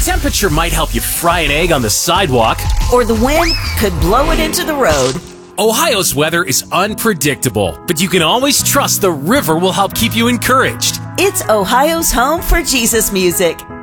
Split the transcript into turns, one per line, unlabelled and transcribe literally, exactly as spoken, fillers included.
temperature might help you fry an egg on the sidewalk.
Or the wind could blow it into the road.
Ohio's weather is unpredictable, but you can always trust the river will help keep you encouraged.
It's Ohio's home for Jesus music.